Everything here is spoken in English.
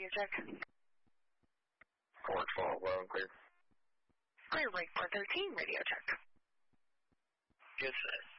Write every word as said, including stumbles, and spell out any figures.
radio check. four twelve, well, clear. Clear, Lake four thirteen, radio check. Good set.